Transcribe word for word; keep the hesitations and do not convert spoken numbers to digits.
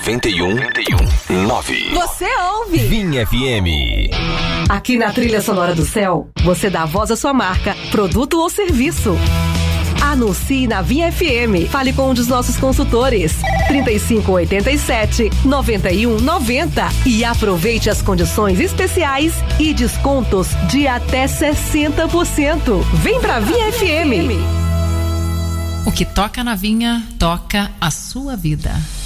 noventa e um, nove. Você ouve Vinha F M. Aqui na Trilha Sonora do Céu, você dá voz à sua marca, produto ou serviço. Anuncie na Vinha F M. Fale com um dos nossos consultores. trinta e cinco, oitenta e sete, noventa e um, noventa. E aproveite as condições especiais e descontos de até sessenta por cento. Vem pra Vinha F M. O que toca na Vinha, toca a sua vida.